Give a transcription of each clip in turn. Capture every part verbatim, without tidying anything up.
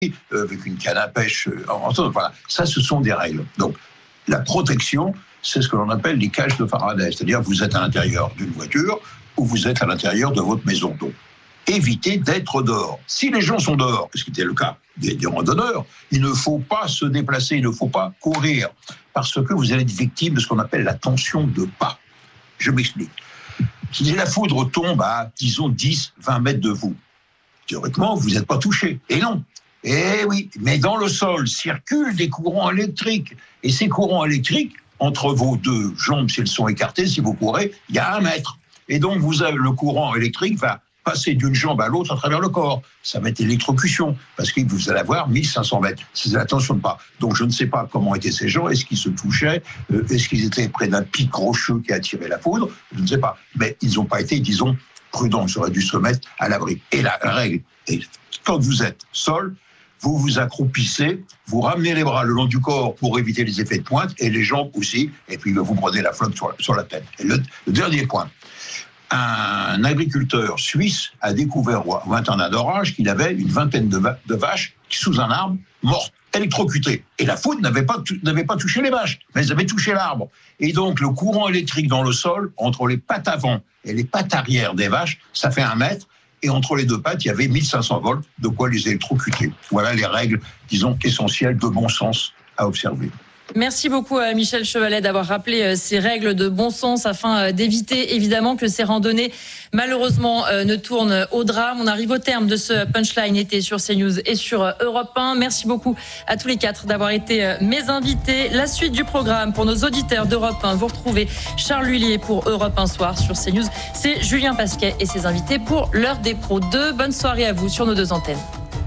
euh, avec une canne à pêche. Euh, enfin, voilà, ça, ce sont des règles. Donc, la protection, c'est ce que l'on appelle les cages de Faraday. C'est-à-dire, vous êtes à l'intérieur d'une voiture ou vous êtes à l'intérieur de votre maison. Donc, évitez d'être dehors. Si les gens sont dehors, ce qui était le cas des, des randonneurs, il ne faut pas se déplacer, il ne faut pas courir, parce que vous allez être victime de ce qu'on appelle la tension de pas. Je m'explique. Si la foudre tombe à, disons, dix, vingt mètres de vous, théoriquement, vous n'êtes pas touché. Et non. Eh oui, mais dans le sol circulent des courants électriques. Et ces courants électriques, entre vos deux jambes, si elles sont écartées, si vous courez, il y a un mètre. Et donc, vous avez, le courant électrique va passer d'une jambe à l'autre à travers le corps. Ça va être l'électrocution, parce que vous allez avoir mille cinq cents mètres. C'est la tension de pas. Donc, je ne sais pas comment étaient ces gens. Est-ce qu'ils se touchaient? euh, Est-ce qu'ils étaient près d'un pic rocheux qui a attiré la foudre? Je ne sais pas. Mais ils n'ont pas été, disons, prudents. Ils auraient dû se mettre à l'abri. Et la règle, est, quand vous êtes seul, vous vous accroupissez, vous ramenez les bras le long du corps pour éviter les effets de pointe, et les jambes aussi, et puis vous prenez la flotte sur, sur la tête. Et le, le dernier point. Un agriculteur suisse a découvert au vingt et un d'orage qu'il avait une vingtaine de, va- de vaches sous un arbre mortes, électrocutées. Et la foudre n'avait pas, tu- n'avait pas touché les vaches, mais elles avaient touché l'arbre. Et donc le courant électrique dans le sol, entre les pattes avant et les pattes arrière des vaches, ça fait un mètre. Et entre les deux pattes, il y avait mille cinq cents volts, de quoi les électrocuter. Voilà les règles, disons, essentielles de bon sens à observer. Merci beaucoup à Michel Chevalet d'avoir rappelé ces règles de bon sens afin d'éviter évidemment que ces randonnées malheureusement ne tournent au drame. On arrive au terme de ce Punchline été sur CNews et sur Europe un. Merci beaucoup à tous les quatre d'avoir été mes invités. La suite du programme pour nos auditeurs d'Europe un, vous retrouvez Charles Lullier pour Europe un Soir sur CNews. C'est Julien Pasquet et ses invités pour l'heure des pros deux. Bonne soirée à vous sur nos deux antennes.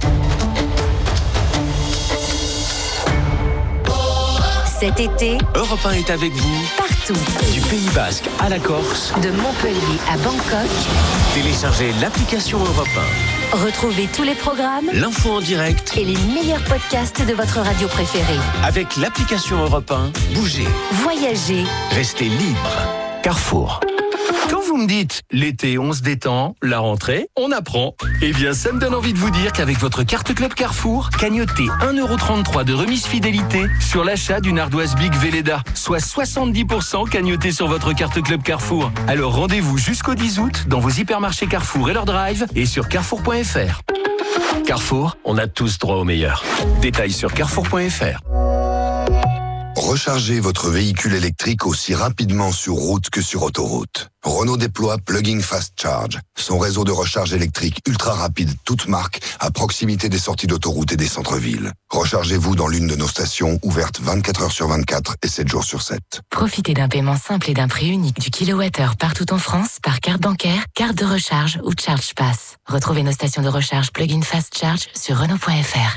Cet été, Europe un est avec vous partout. du Pays Basque à la Corse. De Montpellier à Bangkok. Téléchargez l'application Europe un. Retrouvez tous les programmes L'info en direct et les meilleurs podcasts de votre radio préférée. avec l'application Europe un. Bougez, Voyagez. restez libre. Carrefour. Quand vous me dites l'été on se détend, la rentrée on apprend, eh bien ça me donne envie de vous dire qu'avec votre carte Club Carrefour, cagnotez un euro trente-trois de remise fidélité sur l'achat d'une ardoise Big Velleda, soit soixante-dix pour cent cagnoté sur votre carte Club Carrefour. Alors rendez-vous jusqu'au dix août dans vos hypermarchés Carrefour et leur drive et sur carrefour point f r. Carrefour, on a tous droit au meilleur. Détails sur carrefour point f r. Rechargez votre véhicule électrique aussi rapidement sur route que sur autoroute. Renault déploie Plug-in Fast Charge, son réseau de recharge électrique ultra rapide toute marque à proximité des sorties d'autoroute et des centres-villes. Rechargez-vous dans l'une de nos stations ouvertes vingt-quatre heures sur vingt-quatre et sept jours sur sept. Profitez d'un paiement simple et d'un prix unique du kilowattheure partout en France par carte bancaire, carte de recharge ou Charge Pass. Retrouvez nos stations de recharge Plug-in Fast Charge sur renault point f r.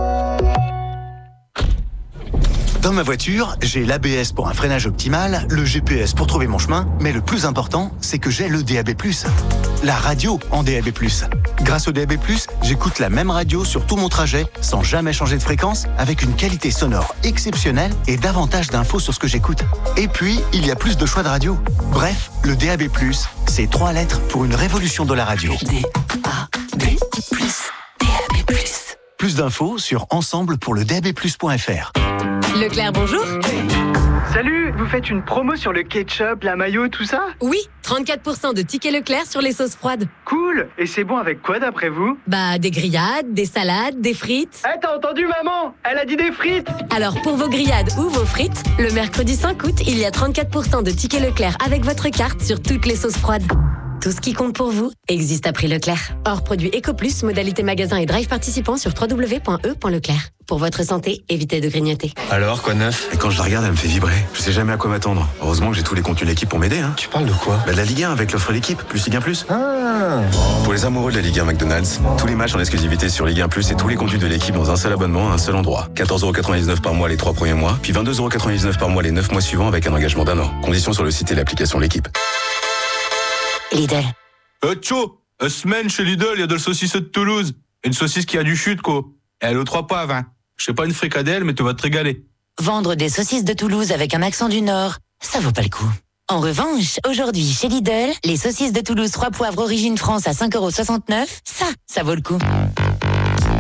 Dans ma voiture, j'ai l'A B S pour un freinage optimal, le G P S pour trouver mon chemin, mais le plus important, c'est que j'ai le D A B plus. La radio en D A B plus. Grâce au D A B plus, j'écoute la même radio sur tout mon trajet, sans jamais changer de fréquence, avec une qualité sonore exceptionnelle et davantage d'infos sur ce que j'écoute. Et puis, il y a plus de choix de radio. Bref, le D A B plus, c'est trois lettres pour une révolution de la radio. D A B plus. D A B plus. Plus d'infos sur ensemble pour le D A B plus point f r. Leclerc, bonjour. Salut, vous faites une promo sur le ketchup, la mayo, tout ça? Oui, trente-quatre pour cent de tickets Leclerc sur les sauces froides. Cool. Et c'est bon avec quoi d'après vous? Bah, des grillades, des salades, des frites. Eh, t'as entendu maman? Elle a dit des frites. Alors, pour vos grillades ou vos frites, le mercredi cinq août, il y a trente-quatre pour cent de tickets Leclerc avec votre carte sur toutes les sauces froides. Tout ce qui compte pour vous existe à prix Leclerc. Hors produit EcoPlus, modalité magasin et drive participant sur w w w point e point leclerc. Pour votre santé, évitez de grignoter. Alors, quoi de neuf? Et quand je la regarde, elle me fait vibrer. Je sais jamais à quoi m'attendre. Heureusement que j'ai tous les contenus de l'équipe pour m'aider, hein. Tu parles de quoi? Bah de la Ligue un avec l'offre l'équipe, plus Ligue un plus. Ah. Pour les amoureux de la Ligue un McDonald's, tous les matchs en exclusivité sur Ligue un plus et tous les contenus de l'équipe dans un seul abonnement à un seul endroit. quatorze euros quatre-vingt-dix-neuf par mois les trois premiers mois, puis vingt-deux euros quatre-vingt-dix-neuf par mois les neuf mois suivants avec un engagement d'un an. Conditions sur le site et l'application L'équipe. Lidl. Euh, tcho, une semaine chez Lidl, il y a de la saucisse de Toulouse. Une saucisse qui a du chute, quoi. Et elle aux trois poivres, hein. Je sais pas une fricadelle, mais tu vas te régaler. Vendre des saucisses de Toulouse avec un accent du Nord, ça vaut pas le coup. En revanche, aujourd'hui, chez Lidl, les saucisses de Toulouse trois poivres origine France à cinq euros soixante-neuf, ça, ça vaut le coup.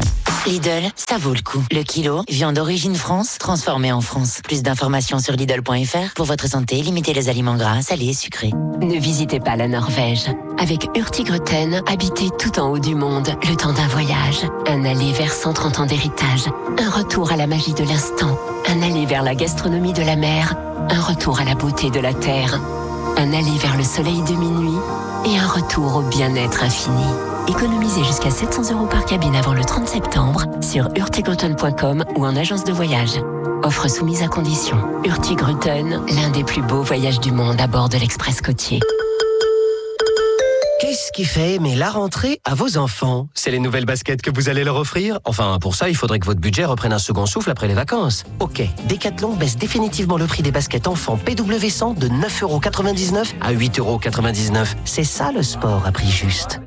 Lidl, ça vaut le coup. Le kilo, viande d'origine France, transformée en France. Plus d'informations sur Lidl point F R. Pour votre santé, limitez les aliments gras, salés et sucrés. Ne visitez pas la Norvège. Avec Hurtigruten, habitez tout en haut du monde, le temps d'un voyage. Un aller vers cent trente ans d'héritage. Un retour à la magie de l'instant. Un aller vers la gastronomie de la mer. Un retour à la beauté de la terre. Un aller vers le soleil de minuit. Et un retour au bien-être infini. Économisez jusqu'à sept cents euros par cabine avant le trente septembre sur hurtigruten point com ou en agence de voyage. Offre soumise à condition. Hurtigruten, l'un des plus beaux voyages du monde à bord de l'Express côtier. Qu'est-ce qui fait aimer la rentrée à vos enfants? C'est les nouvelles baskets que vous allez leur offrir? Enfin, pour ça, il faudrait que votre budget reprenne un second souffle après les vacances. Ok, Decathlon baisse définitivement le prix des baskets enfants P W cent de neuf euros quatre-vingt-dix-neuf à huit euros quatre-vingt-dix-neuf. C'est ça le sport à prix juste.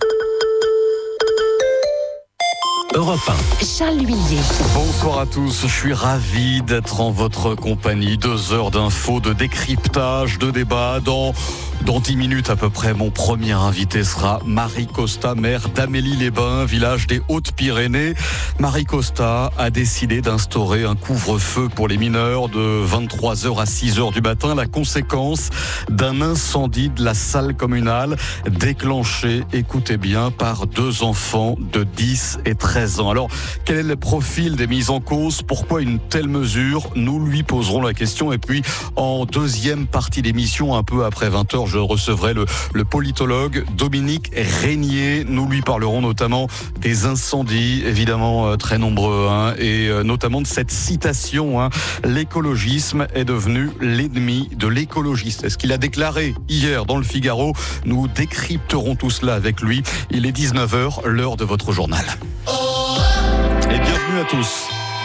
Europe un. Charles Huillier. Bonsoir à tous, je suis ravi d'être en votre compagnie. Deux heures d'infos, de décryptage, de débat. Dans, dans dix minutes à peu près, mon premier invité sera Marie Costa, maire d'Amélie-les-Bains, village des Hautes-Pyrénées. Marie Costa a décidé d'instaurer un couvre-feu pour les mineurs de vingt-trois heures à six heures du matin. La conséquence d'un incendie de la salle communale déclenché, écoutez bien, par deux enfants de dix et treize ans. Alors, quel est le profil des mises en cause? Pourquoi une telle mesure? Nous lui poserons la question. Et puis, en deuxième partie d'émission, un peu après vingt heures, je recevrai le, le politologue Dominique Régnier. Nous lui parlerons notamment des incendies, évidemment euh, très nombreux, hein, et euh, notamment de cette citation, hein, l'écologisme est devenu l'ennemi de l'écologiste. Est-ce qu'il a déclaré hier dans le Figaro? Nous décrypterons tout cela avec lui. Il est dix-neuf heures, l'heure de votre journal. Et bienvenue à tous.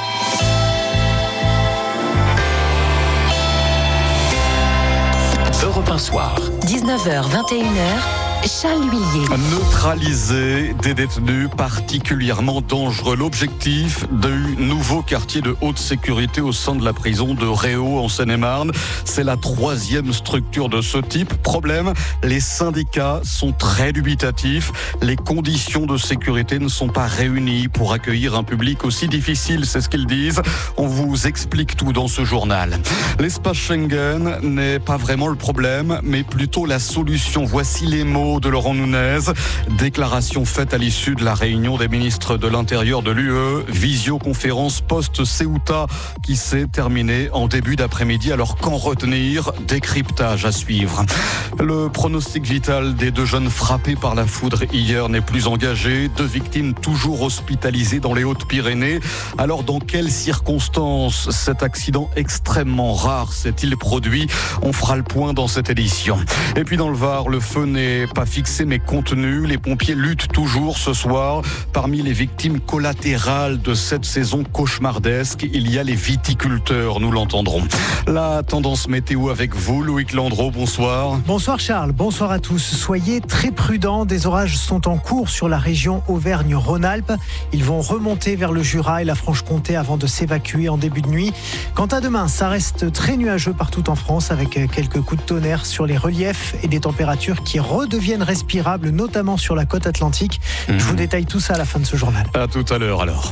Europe un soir. dix-neuf heures vingt et une heures. Charles Huillier. Neutraliser des détenus particulièrement dangereux. L'objectif du nouveau quartier de haute sécurité au sein de la prison de Réau en Seine-et-Marne. C'est la troisième structure de ce type. Problème, les syndicats sont très dubitatifs. Les conditions de sécurité ne sont pas réunies pour accueillir un public aussi difficile, c'est ce qu'ils disent. On vous explique tout dans ce journal. L'espace Schengen n'est pas vraiment le problème, mais plutôt la solution. Voici les mots de Laurent Nunez. Déclaration faite à l'issue de la réunion des ministres de l'Intérieur de l'U E. Visioconférence post-Ceuta qui s'est terminée en début d'après-midi. Alors qu'en retenir? Décryptage à suivre. Le pronostic vital des deux jeunes frappés par la foudre hier n'est plus engagé. Deux victimes toujours hospitalisées dans les Hautes-Pyrénées. Alors dans quelles circonstances cet accident extrêmement rare s'est-il produit? On fera le point dans cette édition. Et puis dans le Var, le feu n'est pas fixé mais contenu. Les pompiers luttent toujours ce soir. Parmi les victimes collatérales de cette saison cauchemardesque, il y a les viticulteurs, nous l'entendrons. La tendance météo avec vous, Loïc Landreau, bonsoir. Bonsoir Charles, bonsoir à tous. Soyez très prudents, des orages sont en cours sur la région Auvergne-Rhône-Alpes. Ils vont remonter vers le Jura et la Franche-Comté avant de s'évacuer en début de nuit. Quant à demain, ça reste très nuageux partout en France avec quelques coups de tonnerre sur les reliefs et des températures qui redeviennent respirables, notamment sur la côte atlantique. Mmh. Je vous détaille tout ça à la fin de ce journal. À tout à l'heure alors.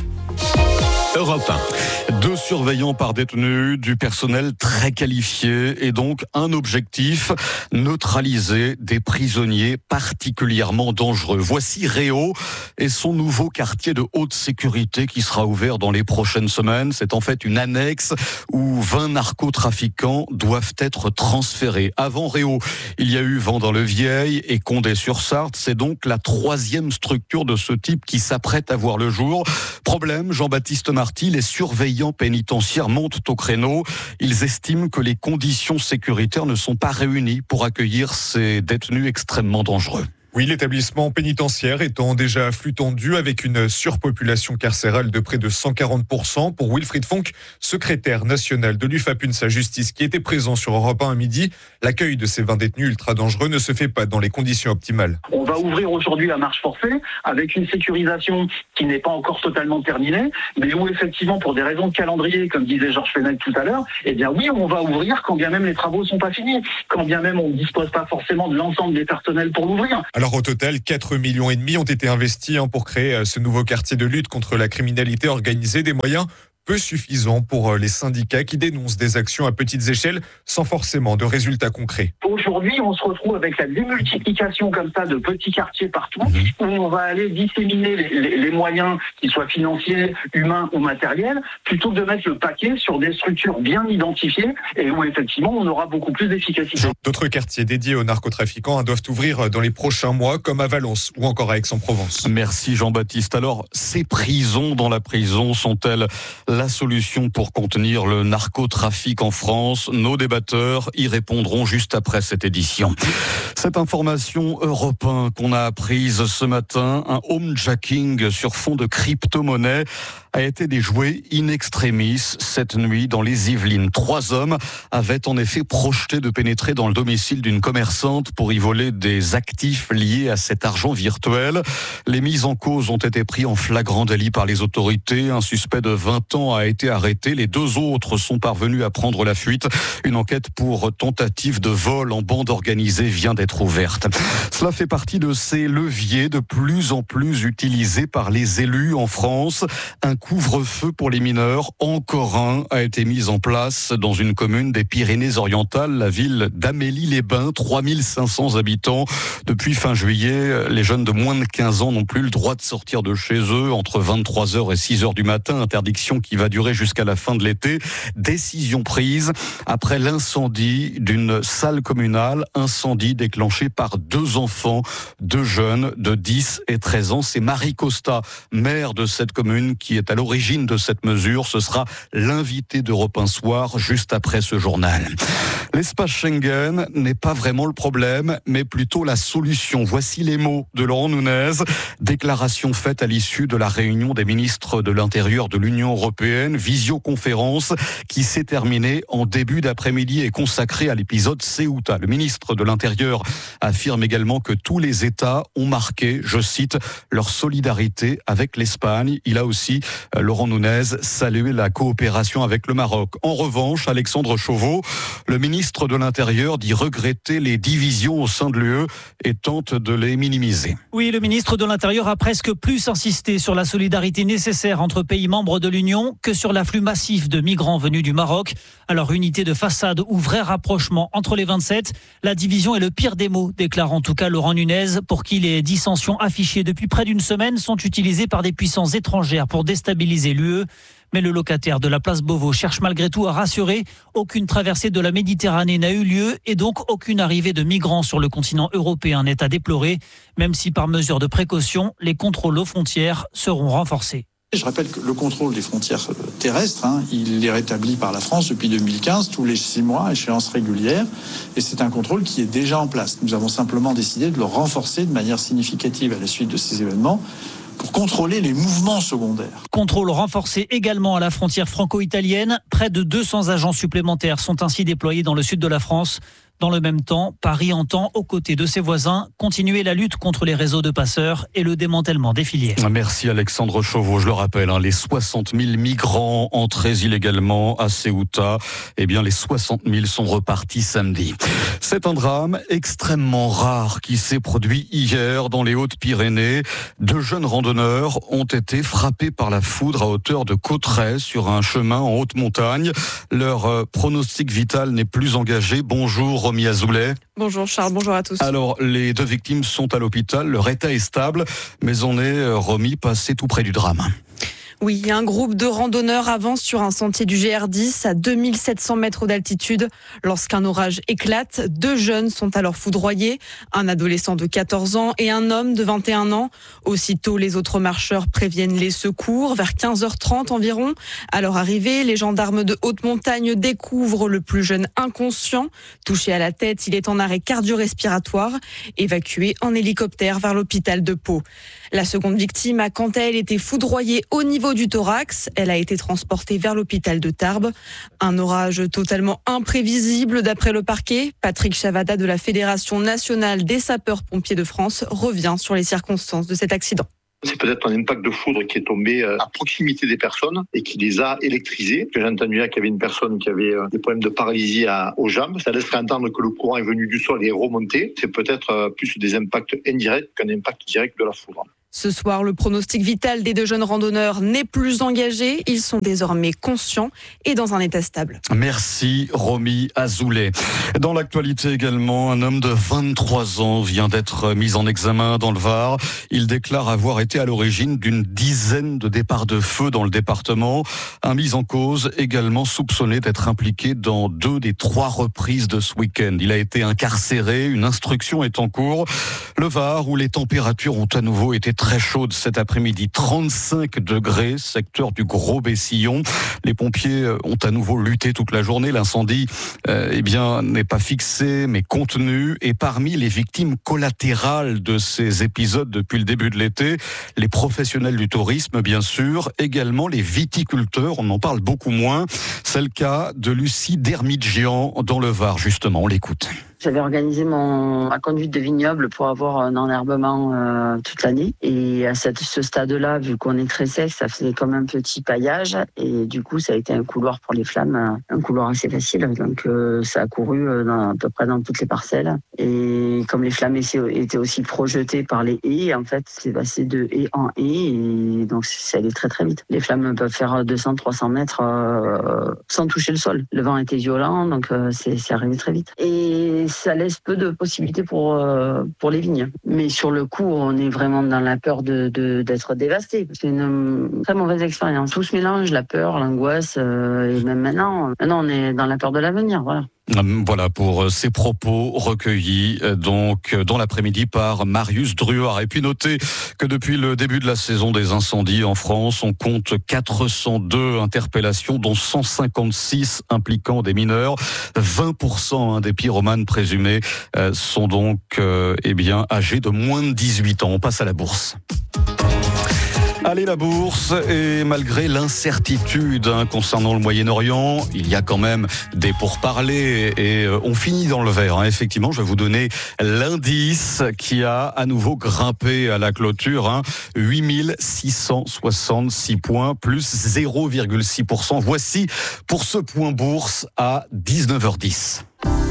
Europe un. Deux surveillants par détenu, du personnel très qualifié et donc un objectif, neutraliser des prisonniers particulièrement dangereux. Voici Réau et son nouveau quartier de haute sécurité qui sera ouvert dans les prochaines semaines. C'est en fait une annexe où vingt narcotrafiquants doivent être transférés. Avant Réau, il y a eu Vendin-le-Vieil et Condé-sur-Sarthe. C'est donc la troisième structure de ce type qui s'apprête à voir le jour. Problème, Jean-Baptiste Marty, les surveillants pénitentiaires montent au créneau. Ils estiment que les conditions sécuritaires ne sont pas réunies pour accueillir ces détenus extrêmement dangereux. Oui, l'établissement pénitentiaire étant déjà à flux tendu avec une surpopulation carcérale de près de cent quarante pour cent. Pour Wilfried Fonck, secrétaire national de l'U F A P U N S A Justice, qui était présent sur Europe un à midi, l'accueil de ces vingt détenus ultra dangereux ne se fait pas dans les conditions optimales. On va ouvrir aujourd'hui la marche forcée avec une sécurisation qui n'est pas encore totalement terminée, mais où effectivement, pour des raisons de calendrier, comme disait Georges Fenech tout à l'heure, eh bien oui, on va ouvrir quand bien même les travaux ne sont pas finis, quand bien même on ne dispose pas forcément de l'ensemble des personnels pour l'ouvrir. Alors, Alors au total, quatre millions et demi ont été investis hein, pour créer ce nouveau quartier de lutte contre la criminalité organisée, des moyens peu suffisant pour les syndicats qui dénoncent des actions à petites échelles sans forcément de résultats concrets. Aujourd'hui, on se retrouve avec la démultiplication comme ça de petits quartiers partout, où on va aller disséminer les, les, les moyens, qu'ils soient financiers, humains ou matériels, plutôt que de mettre le paquet sur des structures bien identifiées et où effectivement on aura beaucoup plus d'efficacité. D'autres quartiers dédiés aux narcotrafiquants doivent ouvrir dans les prochains mois, comme à Valence ou encore à Aix-en-Provence. Merci Jean-Baptiste. Alors, ces prisons dans la prison sont-elles la solution pour contenir le narcotrafic en France? Nos débatteurs y répondront juste après cette édition. Cette information Europe un qu'on a apprise ce matin, un homejacking sur fond de crypto-monnaie a été déjoué in extremis cette nuit dans les Yvelines. Trois hommes avaient en effet projeté de pénétrer dans le domicile d'une commerçante pour y voler des actifs liés à cet argent virtuel. Les mises en cause ont été pris en flagrant délit par les autorités. Un suspect de vingt ans a été arrêté. Les deux autres sont parvenus à prendre la fuite. Une enquête pour tentative de vol en bande organisée vient d'être ouverte. Cela fait partie de ces leviers de plus en plus utilisés par les élus en France. Un couvre-feu pour les mineurs, encore un, a été mis en place dans une commune des Pyrénées-Orientales, la ville d'Amélie-les-Bains, trois mille cinq cents habitants. Depuis fin juillet, les jeunes de moins de quinze ans n'ont plus le droit de sortir de chez eux entre vingt-trois heures et six heures du matin, interdiction qui va durer jusqu'à la fin de l'été. Décision prise après l'incendie d'une salle communale, incendie déclenché par deux enfants, deux jeunes de dix et treize ans. C'est Marie Costa, maire de cette commune, qui est à l'origine de cette mesure. Ce sera l'invité d'Europe un soir, juste après ce journal. L'espace Schengen n'est pas vraiment le problème, mais plutôt la solution. Voici les mots de Laurent Nunez. Déclaration faite à l'issue de la réunion des ministres de l'Intérieur de l'Union européenne. Visioconférence qui s'est terminée en début d'après-midi et consacrée à l'épisode Ceuta. Le ministre de l'Intérieur affirme également que tous les États ont marqué, je cite, leur solidarité avec l'Espagne. Il a aussi, Laurent Nunez, salué la coopération avec le Maroc. En revanche, Alexandre Chauveau, le ministre de l'Intérieur, dit regretter les divisions au sein de l'U E et tente de les minimiser. Oui, le ministre de l'Intérieur a presque plus insisté sur la solidarité nécessaire entre pays membres de l'Union que sur l'afflux massif de migrants venus du Maroc. Alors, unité de façade ou vrai rapprochement entre les vingt-sept, la division est le pire des mots, déclare en tout cas Laurent Nunez, pour qui les dissensions affichées depuis près d'une semaine sont utilisées par des puissances étrangères pour déstabiliser l'U E. Mais le locataire de la place Beauvau cherche malgré tout à rassurer. Aucune traversée de la Méditerranée n'a eu lieu et donc aucune arrivée de migrants sur le continent européen n'est à déplorer, même si par mesure de précaution, les contrôles aux frontières seront renforcés. Je rappelle que le contrôle des frontières terrestres, hein, il est rétabli par la France depuis deux mille quinze, tous les six mois, échéance régulière, et c'est un contrôle qui est déjà en place. Nous avons simplement décidé de le renforcer de manière significative à la suite de ces événements, pour contrôler les mouvements secondaires. Contrôle renforcé également à la frontière franco-italienne. Près de deux cents agents supplémentaires sont ainsi déployés dans le sud de la France. Dans le même temps, Paris entend, aux côtés de ses voisins, continuer la lutte contre les réseaux de passeurs et le démantèlement des filières. Merci Alexandre Chauveau. Je le rappelle, hein, les soixante mille migrants entrés illégalement à Ceuta, eh bien les soixante mille sont repartis samedi. C'est un drame extrêmement rare qui s'est produit hier dans les Hautes-Pyrénées. Deux jeunes randonneurs ont été frappés par la foudre à hauteur de Cauterets sur un chemin en haute montagne. Leur euh, pronostic vital n'est plus engagé. Bonjour Romy Azoulay. Bonjour Charles, bonjour à tous. Alors, les deux victimes sont à l'hôpital, leur état est stable, mais on est, Romy, passé tout près du drame. Oui, un groupe de randonneurs avance sur un sentier du G R dix à deux mille sept cents mètres d'altitude. Lorsqu'un orage éclate, deux jeunes sont alors foudroyés, un adolescent de quatorze ans et un homme de vingt et un ans. Aussitôt, les autres marcheurs préviennent les secours. Vers quinze heures trente environ, à leur arrivée, les gendarmes de haute montagne découvrent le plus jeune inconscient. Touché à la tête, il est en arrêt cardio-respiratoire, évacué en hélicoptère vers l'hôpital de Pau. La seconde victime a quant à elle été foudroyée au niveau du thorax. Elle a été transportée vers l'hôpital de Tarbes. Un orage totalement imprévisible d'après le parquet. Patrick Chavada de la Fédération nationale des sapeurs-pompiers de France revient sur les circonstances de cet accident. C'est peut-être un impact de foudre qui est tombé à proximité des personnes et qui les a électrisés. J'ai entendu dire qu'il y avait une personne qui avait des problèmes de paralysie à, aux jambes. Ça laisserait entendre que le courant est venu du sol et est remonté. C'est peut-être plus des impacts indirects qu'un impact direct de la foudre. Ce soir, le pronostic vital des deux jeunes randonneurs n'est plus engagé. Ils sont désormais conscients et dans un état stable. Merci Romy Azoulay. Dans l'actualité également, un homme de vingt-trois ans vient d'être mis en examen dans le Var. Il déclare avoir été à l'origine d'une dizaine de départs de feu dans le département. Un mis en cause également soupçonné d'être impliqué dans deux des trois reprises de ce week-end. Il a été incarcéré, une instruction est en cours. Le Var, où les températures ont à nouveau été très chaudes cet après-midi, trente-cinq degrés, secteur du Gros-Bessillon. Les pompiers ont à nouveau lutté toute la journée. L'incendie, euh, eh bien, n'est pas fixé, mais contenu. Et parmi les victimes collatérales de ces épisodes depuis le début de l'été, les professionnels du tourisme, bien sûr, également les viticulteurs, on en parle beaucoup moins. C'est le cas de Lucie Dermidjian dans le Var, justement, on l'écoute. J'avais organisé mon, ma conduite de vignoble pour avoir un enherbement euh, toute l'année. Et à cette, ce stade-là, vu qu'on est très sec, ça faisait comme un petit paillage. Et du coup, ça a été un couloir pour les flammes, un couloir assez facile. Donc, euh, ça a couru euh, dans, à peu près dans toutes les parcelles. Et comme les flammes étaient aussi projetées par les haies, en fait, c'est passé de haie en haie. Et donc, ça allait très très vite. Les flammes peuvent faire deux cents à trois cents mètres euh, sans toucher le sol. Le vent était violent, donc euh, c'est, c'est arrivé très vite. Et ça laisse peu de possibilités pour euh, pour les vignes. Mais sur le coup, on est vraiment dans la peur de, de d'être dévasté. C'est une très mauvaise expérience. Tout se mélange, la peur, l'angoisse, euh, et même maintenant, maintenant on est dans la peur de l'avenir. Voilà. Voilà pour ces propos recueillis donc dans l'après-midi par Marius Druard. Et puis notez que depuis le début de la saison des incendies en France, on compte quatre cent deux interpellations, dont cent cinquante-six impliquant des mineurs. vingt pour cent des pyromanes présumés sont donc eh bien âgés de moins de dix-huit ans. On passe à la bourse. Allez, la bourse, et malgré l'incertitude hein, concernant le Moyen-Orient, il y a quand même des pourparlers et euh, on finit dans le vert. Hein. Effectivement, je vais vous donner l'indice qui a à nouveau grimpé à la clôture, hein, huit mille six cent soixante-six points, plus zéro virgule six pour cent. Voici pour ce point bourse à dix-neuf heures dix.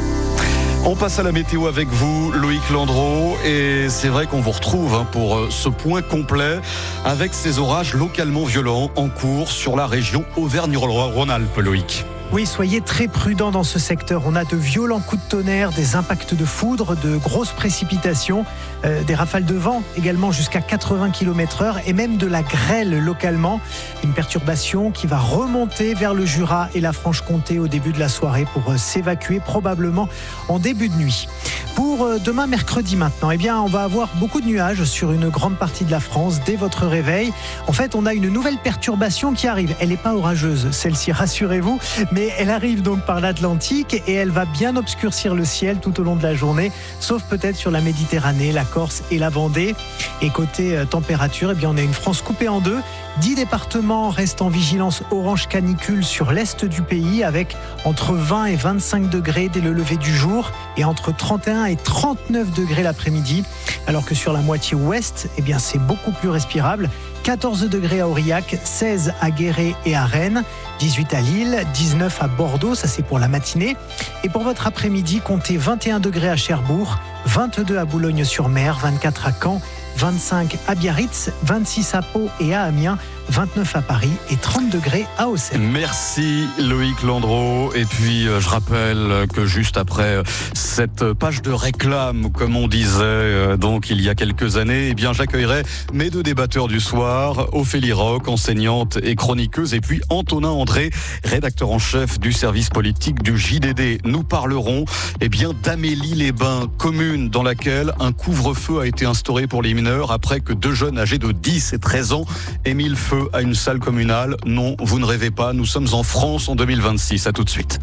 On passe à la météo avec vous, Loïc Landreau, et c'est vrai qu'on vous retrouve hein, pour ce point complet avec ces orages localement violents en cours sur la région Auvergne-Rhône-Alpes, Loïc. Oui, soyez très prudents dans ce secteur. On a de violents coups de tonnerre, des impacts de foudre, de grosses précipitations, euh, des rafales de vent également jusqu'à quatre-vingts kilomètres heure et même de la grêle localement. Une perturbation qui va remonter vers le Jura et la Franche-Comté au début de la soirée pour euh, s'évacuer probablement en début de nuit. Pour euh, demain mercredi maintenant, eh bien, on va avoir beaucoup de nuages sur une grande partie de la France dès votre réveil. En fait, on a une nouvelle perturbation qui arrive. Elle n'est pas orageuse, celle-ci, rassurez-vous, mais elle arrive donc par l'Atlantique et elle va bien obscurcir le ciel tout au long de la journée, sauf peut-être sur la Méditerranée, la Corse et la Vendée. Et côté euh, température, eh bien, on a une France coupée en deux. dix départements restent en vigilance orange canicule sur l'est du pays avec entre vingt et vingt-cinq degrés dès le lever du jour et entre trente et un et trente-neuf degrés l'après-midi. Alors que sur la moitié ouest, eh bien, c'est beaucoup plus respirable. quatorze degrés à Aurillac, seize à Guéret et à Rennes, dix-huit à Lille, dix-neuf à Bordeaux, ça c'est pour la matinée. Et pour votre après-midi, comptez vingt et un degrés à Cherbourg, vingt-deux à Boulogne-sur-Mer, vingt-quatre à Caen, vingt-cinq à Biarritz, vingt-six à Pau et à Amiens, vingt-neuf à Paris et trente degrés à Auxerre. Merci Loïc Landreau. Et puis je rappelle que juste après cette page de réclame, comme on disait donc il y a quelques années, eh bien j'accueillerai mes deux débatteurs du soir, Ophélie Roch, enseignante et chroniqueuse, et puis Antonin André, rédacteur en chef du service politique du J D D. Nous parlerons eh bien d'Amélie-les-Bains, commune dans laquelle un couvre-feu a été instauré pour les mineurs après que deux jeunes âgés de dix et treize ans aient mis le feu à une salle communale. Non, vous ne rêvez pas, nous sommes en France en deux mille vingt-six. À tout de suite.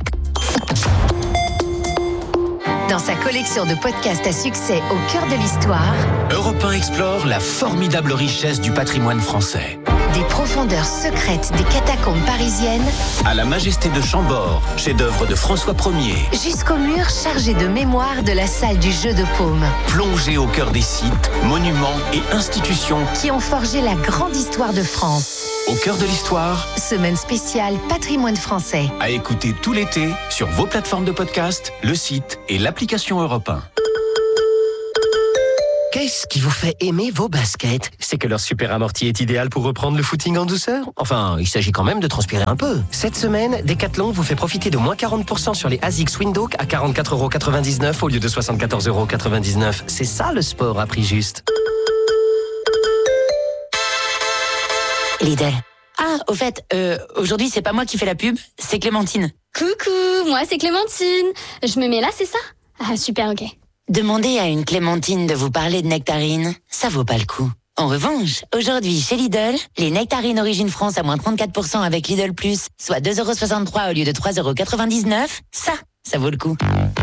Dans sa collection de podcasts à succès au cœur de l'histoire, Europe un explore la formidable richesse du patrimoine français. Des profondeurs secrètes des catacombes parisiennes à la Majesté de Chambord, chef-d'œuvre de François Ier. Jusqu'aux murs chargés de mémoire de la salle du Jeu de Paume. Plongez au cœur des sites, monuments et institutions qui ont forgé la grande histoire de France. Au cœur de l'histoire, semaine spéciale patrimoine français. À écouter tout l'été sur vos plateformes de podcast, le site et l'application Europe un. Qu'est-ce qui vous fait aimer vos baskets? C'est que leur super amorti est idéal pour reprendre le footing en douceur. Enfin, il s'agit quand même de transpirer un peu. Cette semaine, Decathlon vous fait profiter de moins quarante pour cent sur les ASICS Windhoek à quarante-quatre euros quatre-vingt-dix-neuf au lieu de soixante-quatorze euros quatre-vingt-dix-neuf. C'est ça le sport à prix juste. Lidl. Ah, au fait, euh, aujourd'hui, c'est pas moi qui fais la pub, c'est Clémentine. Coucou, moi c'est Clémentine. Je me mets là, c'est ça? Ah, super, ok. Demandez à une Clémentine de vous parler de nectarines, ça vaut pas le coup. En revanche, aujourd'hui, chez Lidl, les nectarines Origine France à moins trente-quatre pour cent avec Lidl Plus, soit deux euros soixante-trois au lieu de trois euros quatre-vingt-dix-neuf, ça, ça vaut le coup.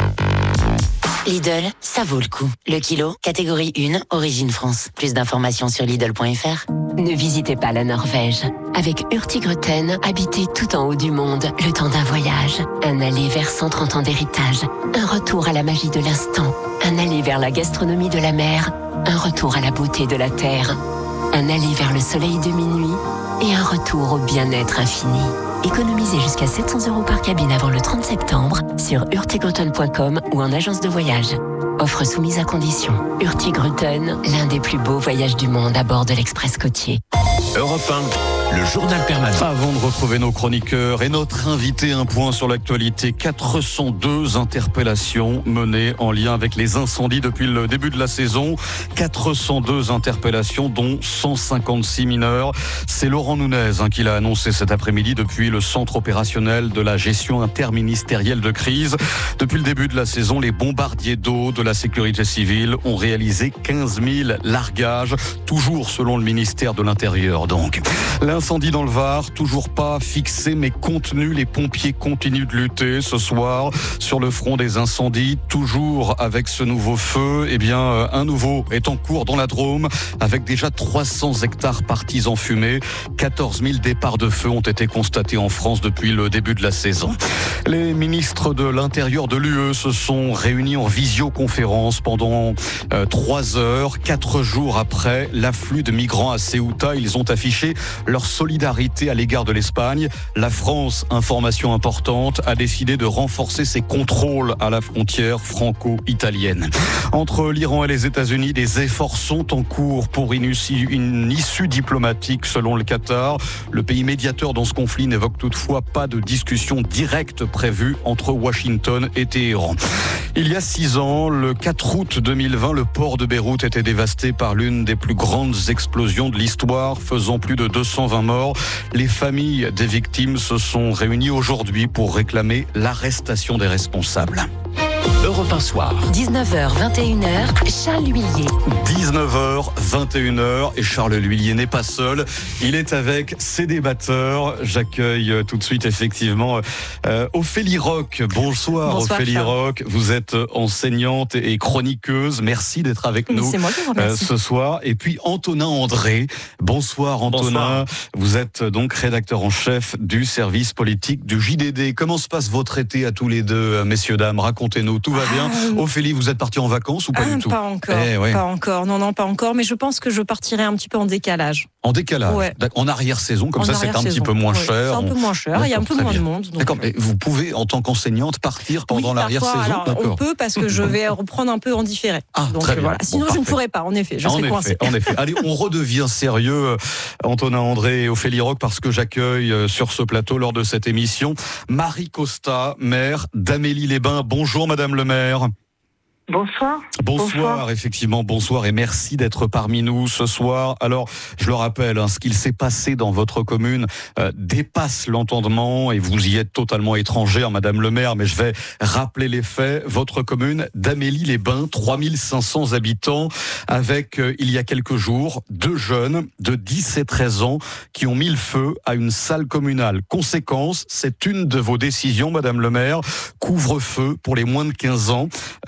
Lidl, ça vaut le coup. Le kilo, catégorie un, Origine France. Plus d'informations sur Lidl point F R. Ne visitez pas la Norvège. Avec Hurtigruten, habitez tout en haut du monde, le temps d'un voyage. Un aller vers cent trente ans d'héritage. Un retour à la magie de l'instant. Un aller vers la gastronomie de la mer. Un retour à la beauté de la terre. Un aller vers le soleil de minuit. Et un retour au bien-être infini. Économisez jusqu'à sept cents euros par cabine avant le trente septembre sur hurtigruten point com ou en agence de voyage. Offre soumise à condition. Hurtigruten, l'un des plus beaux voyages du monde à bord de l'Express côtier. Europe un, le journal permanent. Avant de retrouver nos chroniqueurs et notre invité, un point sur l'actualité. quatre cent deux interpellations menées en lien avec les incendies depuis le début de la saison. quatre cent deux interpellations, dont cent cinquante-six mineurs. C'est Laurent Nunez hein, qui l'a annoncé cet après-midi depuis le centre opérationnel de la gestion interministérielle de crise. Depuis le début de la saison, les bombardiers d'eau de la sécurité civile ont réalisé quinze mille largages, toujours selon le ministère de l'Intérieur donc. L'incendie dans le Var, toujours pas fixé mais contenu. Les pompiers continuent de lutter ce soir sur le front des incendies, toujours avec ce nouveau feu. Eh bien, un nouveau est en cours dans la Drôme, avec déjà trois cents hectares partis en fumée. quatorze mille départs de feu ont été constatés en France depuis le début de la saison. Les ministres de l'Intérieur de l'U E se sont réunis en visioconférence pendant euh, trois heures. Quatre jours après l'afflux de migrants à Ceuta, ils ont affiché leur solidarité à l'égard de l'Espagne. La France, information importante, a décidé de renforcer ses contrôles à la frontière franco-italienne. Entre l'Iran et les États-Unis, des efforts sont en cours pour une issue, une issue diplomatique selon le Qatar. Le pays médiateur dans ce conflit n'évoque toutefois pas de discussion directe prévue entre Washington et Téhéran. Il y a six ans, le quatre août deux mille vingt, le port de Beyrouth était dévasté par l'une des plus grandes explosions de l'histoire, faisant plus de deux cent vingt morts. Les familles des victimes se sont réunies aujourd'hui pour réclamer l'arrestation des responsables. Europe un soir. dix-neuf heures vingt et une heures, Charles L'Huillier. dix-neuf heures vingt et une heures et Charles L'Huillier n'est pas seul. Il est avec ses débatteurs. J'accueille tout de suite effectivement euh, Ophélie Roch. Bonsoir, Bonsoir Ophélie Roch. Vous êtes enseignante et chroniqueuse. Merci d'être avec nous C'est moi qui vous remercie. euh, ce soir. Et puis Antonin André. Bonsoir Antonin. Bonsoir. Vous êtes donc rédacteur en chef du service politique du J D D. Comment se passe votre été à tous les deux, messieurs, dames? Racontez-nous. Tout va bien. Ah, Ophélie, vous êtes partie en vacances ou pas ah, du tout? Pas encore. Eh, ouais. Pas encore. Non, non, pas encore. Mais je pense que je partirai un petit peu en décalage. En décalage. Ouais. En arrière-saison, comme en ça, c'est un petit peu moins ouais. cher. C'est un peu moins cher. Il y a un peu moins bien. de monde. D'accord. Mais vous pouvez, en tant qu'enseignante, partir pendant oui, l'arrière-saison. Alors, on peut parce que je vais reprendre un peu en différé. Ah, Donc très bien. voilà. Sinon, bon, je ne pourrais pas. En effet, je en serais effet, coincée. En effet. Allez, on redevient sérieux, Antonin André et Ophélie Roch, parce que j'accueille sur ce plateau, lors de cette émission, Marie Costa, maire d'Amélie-les-Bains. Bonjour, Madame le maire. Bonsoir. Bonsoir. Bonsoir, effectivement, bonsoir et merci d'être parmi nous ce soir. Alors, je le rappelle, hein, ce qu'il s'est passé dans votre commune euh, dépasse l'entendement et vous y êtes totalement étrangère, Madame le maire, mais je vais rappeler les faits. Votre commune d'Amélie-les-Bains, trois mille cinq cents habitants, avec, euh, il y a quelques jours, deux jeunes de dix et treize ans qui ont mis le feu à une salle communale. Conséquence, c'est une de vos décisions, Madame le maire, couvre-feu pour les moins de quinze ans. Euh,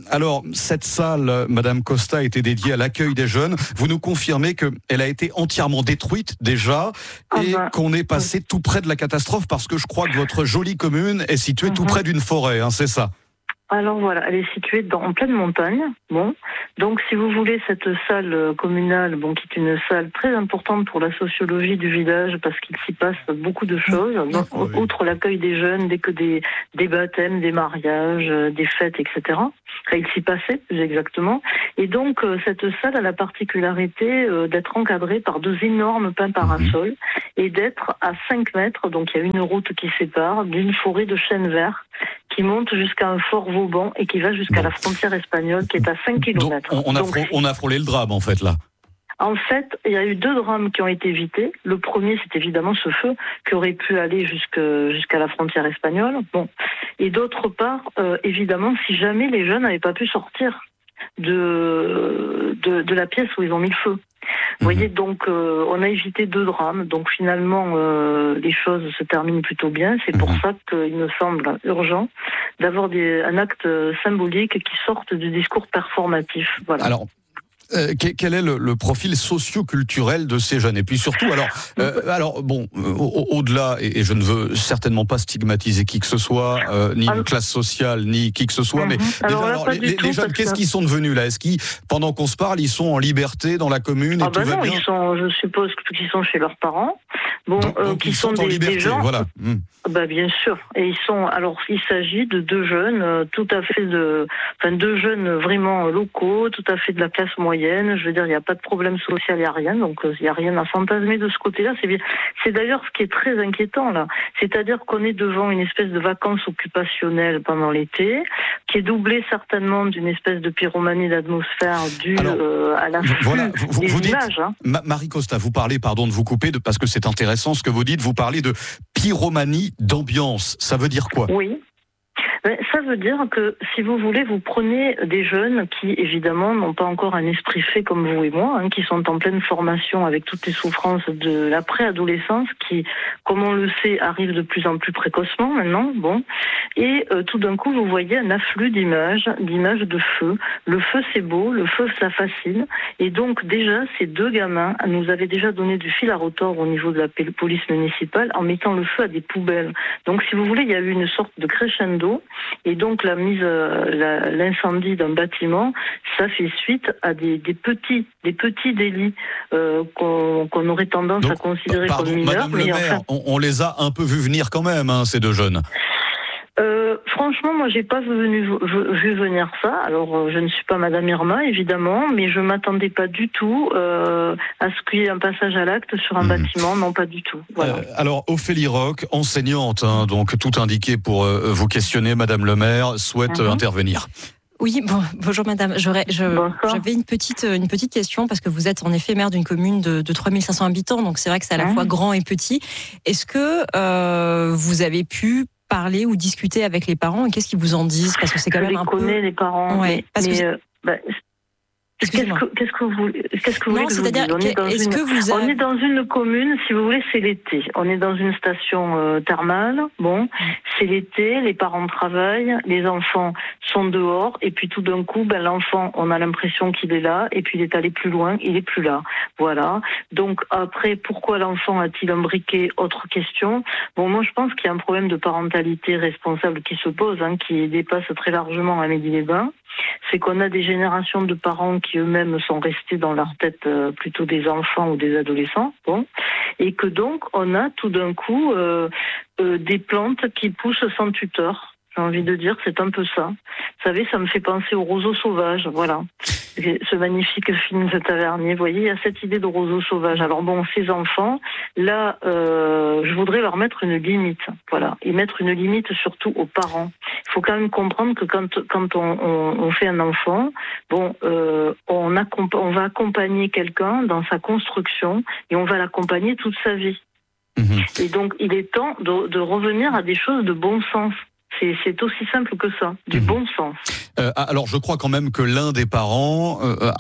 alors, cette salle, Madame Costa, était dédiée à l'accueil des jeunes. Vous nous confirmez qu'elle a été entièrement détruite déjà et ah ben, qu'on est passé oui. tout près de la catastrophe parce que je crois que votre jolie commune est située mm-hmm. tout près d'une forêt, hein, c'est ça? Alors voilà, elle est située dans, en pleine montagne. Bon, donc si vous voulez, cette salle communale, bon, qui est une salle très importante pour la sociologie du village, parce qu'il s'y passe beaucoup de choses, donc, oui. outre l'accueil des jeunes, dès que des, des baptêmes, des mariages, des fêtes, et cetera. Enfin, il s'y passait, plus exactement. Et donc cette salle a la particularité d'être encadrée par deux énormes pins parasols et d'être à cinq mètres, donc il y a une route qui sépare, d'une forêt de chênes verts qui monte jusqu'à un fort Vauban et qui va jusqu'à bon. la frontière espagnole qui est à cinq kilomètres. Donc, on, a frôlé, on a frôlé le drame en fait là. En fait, il y a eu deux drames qui ont été évités. Le premier, c'est évidemment ce feu qui aurait pu aller jusque, jusqu'à la frontière espagnole. Bon. Et d'autre part, euh, évidemment, si jamais les jeunes n'avaient pas pu sortir de, de, de la pièce où ils ont mis le feu. Vous voyez, donc euh, on a évité deux drames. Donc finalement, euh, les choses se terminent plutôt bien. C'est pour ça qu'il me semble urgent d'avoir des, un acte symbolique qui sorte du discours performatif. Voilà. Alors, Euh, quel est le, le profil socio-culturel de ces jeunes? Et puis surtout, alors, euh, alors bon, euh, au, au-delà, et, et je ne veux certainement pas stigmatiser qui que ce soit, euh, ni une classe sociale, ni qui que ce soit, mm-hmm. mais alors, déjà, là, alors, les, les jeunes, qu'est-ce qu'ils sont devenus là? Est-ce qu'ils, pendant qu'on se parle, ils sont en liberté dans la commune et ah tout bah va non, bien? Ils sont, je suppose qu'ils sont chez leurs parents. Bon, donc, euh, donc qui ils sont, sont en des, liberté, des gens. voilà. Mmh. Bah bien sûr. Et ils sont. Alors, il s'agit de deux jeunes, euh, tout à fait de, enfin deux jeunes vraiment locaux, tout à fait de la classe moyenne. Je veux dire, il n'y a pas de problème social, il n'y a rien. Donc, il n'y a rien à fantasmer de ce côté-là. C'est bien. C'est d'ailleurs ce qui est très inquiétant là. C'est-à-dire qu'on est devant une espèce de vacances occupationnelles pendant l'été, qui est doublée certainement d'une espèce de pyromanie d'atmosphère due Alors, euh, à la voilà, vous, des vous dites, images. Hein. Marie Costa, vous parlez, pardon de vous couper, de, parce que c'est intéressant ce que vous dites. Vous parlez de pyromanie d'ambiance. Ça veut dire quoi? Oui. Ça veut dire que, si vous voulez, vous prenez des jeunes qui, évidemment, n'ont pas encore un esprit fait comme vous et moi, hein, qui sont en pleine formation avec toutes les souffrances de la préadolescence, qui, comme on le sait, arrivent de plus en plus précocement maintenant. Bon, et euh, tout d'un coup, vous voyez un afflux d'images, d'images de feu. Le feu, c'est beau, le feu, ça fascine. Et donc, déjà, ces deux gamins nous avaient déjà donné du fil à retordre au niveau de la police municipale en mettant le feu à des poubelles. Donc, si vous voulez, il y a eu une sorte de crescendo. Et donc la mise, euh, la, l'incendie d'un bâtiment, ça fait suite à des, des petits, des petits délits euh, qu'on, qu'on aurait tendance donc, à considérer pardon, comme mineurs. Madame mais le maire, enfin, on, on les a un peu vus venir quand même, hein, ces deux jeunes. Euh, franchement, moi, j'ai pas vu, vu venir ça. Alors, euh, je ne suis pas Madame Irma, évidemment, mais je m'attendais pas du tout euh, à ce qu'il y ait un passage à l'acte sur un mmh. bâtiment. Non, pas du tout. Voilà. Euh, alors, Ophélie Roch, enseignante, hein, donc tout indiqué pour euh, vous questionner, Madame le maire, souhaite mmh. euh, intervenir. Oui, bon, bonjour madame. J'aurais, je, j'avais une petite, une petite question parce que vous êtes en effet maire d'une commune de, de trois mille cinq cents habitants, donc c'est vrai que c'est à la mmh. fois grand et petit. Est-ce que euh, vous avez pu parler ou discuter avec les parents et qu'est-ce qu'ils vous en disent? Parce que c'est quand je même les un connais, peu... les parents. Ouais, mais, parce mais que euh, bah, Qu'est-ce que, qu'est-ce que vous, qu'est-ce que vous non, voulez que je vous dise? On est dans est-ce une, que vous avez... on est dans une commune, si vous voulez, c'est l'été. On est dans une station euh, thermale. Bon, c'est l'été, les parents travaillent, les enfants sont dehors, et puis tout d'un coup, ben l'enfant, on a l'impression qu'il est là, et puis il est allé plus loin, il est plus là. Voilà. Donc après, pourquoi l'enfant a-t-il un briquet? Autre question. Bon, moi je pense qu'il y a un problème de parentalité responsable qui se pose, hein, qui dépasse très largement Amélie-les-Bains. C'est qu'on a des générations de parents qui eux-mêmes sont restés dans leur tête euh, plutôt des enfants ou des adolescents, bon, et que donc on a tout d'un coup euh, euh, des plantes qui poussent sans tuteur. J'ai envie de dire, c'est un peu ça. Vous savez, ça me fait penser au roseau sauvage, voilà. Ce magnifique film de Tavernier, vous voyez, il y a cette idée de roseau sauvage. Alors bon, ces enfants, là, euh, je voudrais leur mettre une limite, voilà, et mettre une limite surtout aux parents. Il faut quand même comprendre que quand quand on, on, on fait un enfant, bon, euh, on, accomp- on va accompagner quelqu'un dans sa construction et on va l'accompagner toute sa vie. Mmh. Et donc, il est temps de, de revenir à des choses de bon sens. C'est, c'est aussi simple que ça, du mmh. bon sens. Euh, alors, je crois quand même que l'un des parents euh, a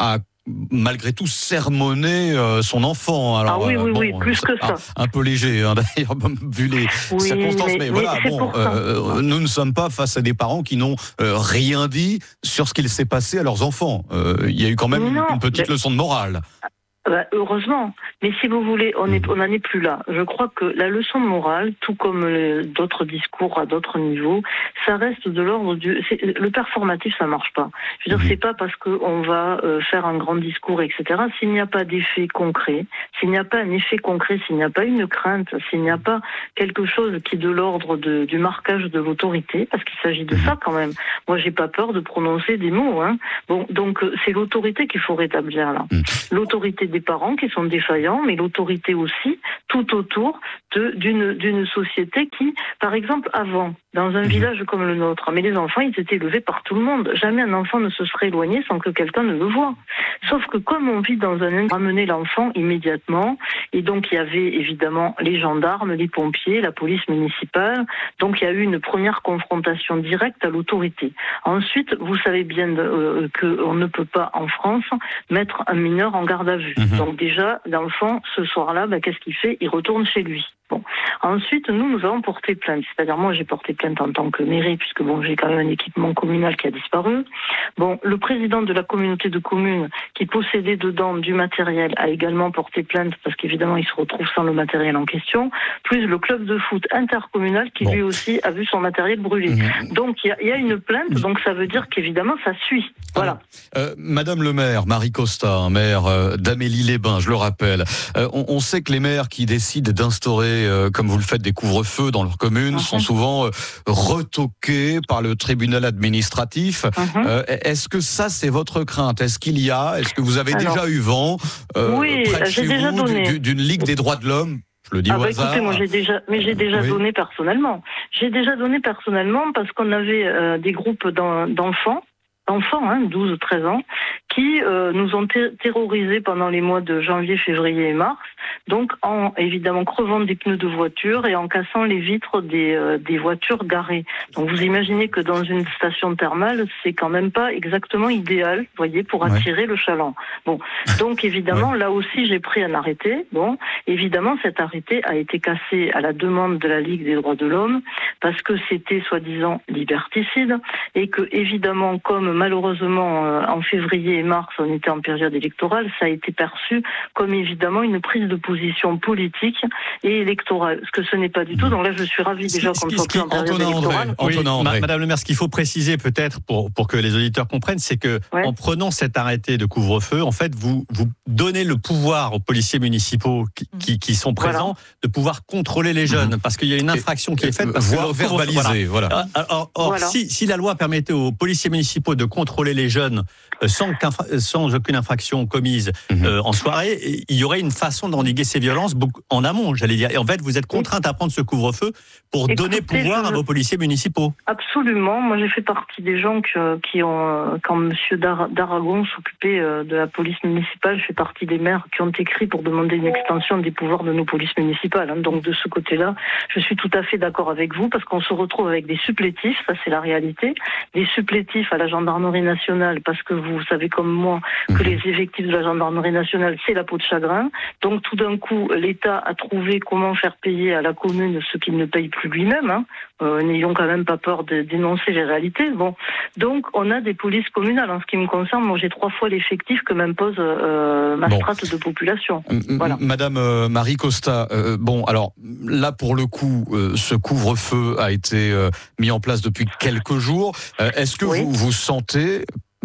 malgré tout sermonner euh, son enfant. Alors, ah oui, oui, euh, bon, oui, plus que ça. Un, un peu léger, hein, d'ailleurs, vu les oui, circonstances. Mais, mais, voilà, mais bon, euh, nous ne sommes pas face à des parents qui n'ont euh, rien dit sur ce qu'il s'est passé à leurs enfants. Euh, il y a eu quand même non, une petite mais... leçon de morale. Bah, heureusement, mais si vous voulez, on est, on n'en est plus là. Je crois que la leçon de morale, tout comme le, d'autres discours à d'autres niveaux, ça reste de l'ordre du. C'est, le performatif, ça marche pas. Je veux dire, c'est pas parce qu'on va euh, faire un grand discours, et cetera. S'il n'y a pas d'effet concret, s'il n'y a pas un effet concret, s'il n'y a pas une crainte, s'il n'y a pas quelque chose qui est de l'ordre de, du marquage de l'autorité, parce qu'il s'agit de ça quand même. Moi, j'ai pas peur de prononcer des mots. Hein. Bon, donc c'est l'autorité qu'il faut rétablir là. L'autorité des parents qui sont défaillants, mais l'autorité aussi tout autour de, d'une, d'une société qui, par exemple, avant, dans un village comme le nôtre, mais les enfants, ils étaient élevés par tout le monde. Jamais un enfant ne se serait éloigné sans que quelqu'un ne le voie. Sauf que comme on vit dans un... ramener l'enfant immédiatement, et donc il y avait évidemment les gendarmes, les pompiers, la police municipale, donc il y a eu une première confrontation directe à l'autorité. Ensuite, vous savez bien euh, qu'on ne peut pas, en France, mettre un mineur en garde à vue. Mmh. Donc déjà, l'enfant, ce soir-là, ben, qu'est-ce qu'il fait ? Il retourne chez lui. Bon. Ensuite, nous, nous avons porté plainte. C'est-à-dire, moi, j'ai porté plainte en tant que mairie, puisque bon, j'ai quand même un équipement communal qui a disparu. Bon, le président de la communauté de communes, qui possédait dedans du matériel, a également porté plainte, parce qu'évidemment, il se retrouve sans le matériel en question, plus le club de foot intercommunal, qui bon. lui aussi a vu son matériel brûlé. Mmh. Donc, il y, y a une plainte, donc ça veut dire qu'évidemment, ça suit. Voilà. Euh, Madame le maire, Marie Costa, maire euh, d'Amélie-les-Bains, je le rappelle, euh, on, on sait que les maires qui décident d'instaurer Euh, comme vous le faites, des couvre-feux dans leur commune, uh-huh. sont souvent euh, retoqués par le tribunal administratif. Uh-huh. Euh, est-ce que ça, c'est votre crainte ? Est-ce qu'il y a, est-ce que vous avez Alors, déjà eu vent euh, oui, près de j'ai chez déjà vous donné. Du, d'une Ligue des droits de l'homme ? Je le dis ah au bah hasard. Écoutez, moi j'ai déjà, mais j'ai déjà oui. donné personnellement. J'ai déjà donné personnellement parce qu'on avait euh, des groupes d'enfants, enfants, hein, douze treize ans, qui euh, nous ont ter- terrorisés pendant les mois de janvier, février et mars, donc en évidemment crevant des pneus de voiture et en cassant les vitres des, euh, des voitures garées. Donc vous imaginez que dans une station thermale, c'est quand même pas exactement idéal, vous voyez, pour attirer ouais. le chaland. Bon, donc évidemment, ouais. là aussi j'ai pris un arrêté. Bon, évidemment cet arrêté a été cassé à la demande de la Ligue des droits de l'homme parce que c'était soi-disant liberticide et que évidemment, comme malheureusement euh, en février et mars on était en période électorale, ça a été perçu comme évidemment une prise de position politique et électorale, ce que ce n'est pas du tout. Donc là je suis ravie déjà qu'on soit plus en période Antonin électorale. André, oui, André. Madame le maire, ce qu'il faut préciser peut-être pour, pour que les auditeurs comprennent, c'est que ouais. en prenant cet arrêté de couvre-feu, en fait vous, vous donnez le pouvoir aux policiers municipaux qui, qui, qui sont présents voilà. de pouvoir contrôler les jeunes, parce qu'il y a une infraction qui est faite, parce voire que verbaliser. Voilà. Voilà. Or, or voilà. Si, si la loi permettait aux policiers municipaux de contrôler les jeunes sans, sans aucune infraction commise mmh. euh, en soirée, il y aurait une façon d'endiguer ces violences en amont, j'allais dire. Et en fait, vous êtes contrainte à prendre ce couvre-feu pour Écoutez, donner pouvoir je... à vos policiers municipaux. Absolument. Moi, j'ai fait partie des gens que, qui ont, quand Monsieur Dar- d'Aragon s'occupait de la police municipale, je fais partie des maires qui ont écrit pour demander une extension des pouvoirs de nos polices municipales. Donc, de ce côté-là, je suis tout à fait d'accord avec vous, parce qu'on se retrouve avec des supplétifs, ça c'est la réalité, des supplétifs à la gendarmerie nationale, parce que vous savez comme moi que les effectifs de la gendarmerie nationale, c'est la peau de chagrin. Donc, tout d'un coup, l'État a trouvé comment faire payer à la commune ce qu'il ne paye plus lui-même. Hein. Euh, n'ayons quand même pas peur de dénoncer les réalités. Bon, donc on a des polices communales. En ce qui me concerne, moi j'ai trois fois l'effectif que m'impose euh, ma bon. strate de population. Voilà. Madame euh, Marie Costa, euh, bon alors là pour le coup, euh, ce couvre-feu a été euh, mis en place depuis quelques jours. Euh, est-ce que oui. vous vous sentez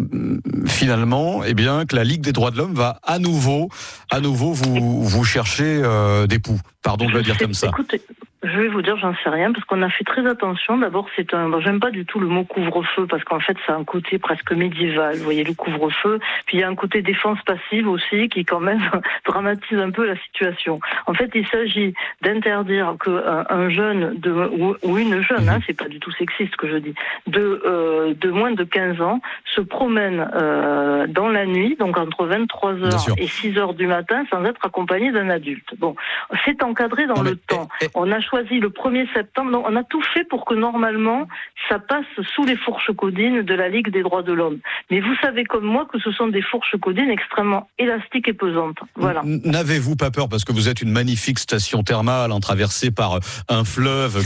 finalement, eh bien, que la Ligue des droits de l'homme va à nouveau, à nouveau vous vous chercher euh, des poux. Pardon de le dire comme ça. Écoutez, je vais vous dire, j'en sais rien, parce qu'on a fait très attention. D'abord, c'est un. Bon, j'aime pas du tout le mot couvre-feu, parce qu'en fait, ça a un côté presque médiéval. Vous voyez, le couvre-feu. Puis il y a un côté défense passive aussi, qui quand même dramatise un peu la situation. En fait, il s'agit d'interdire qu'un un jeune de, ou, ou une jeune, hein, c'est pas du tout sexiste ce que je dis, de euh, de moins de quinze ans se promène euh, dans la nuit, donc entre vingt-trois heures et six heures du matin, sans être accompagné d'un adulte. Bon, c'est encadré dans non, le temps. Et, et, On a choisi choisi le premier septembre. Donc, on a tout fait pour que normalement, ça passe sous les fourches codines de la Ligue des droits de l'homme. Mais vous savez comme moi que ce sont des fourches codines extrêmement élastiques et pesantes. Voilà. N'avez-vous pas peur, parce que vous êtes une magnifique station thermale, hein, traversée par un fleuve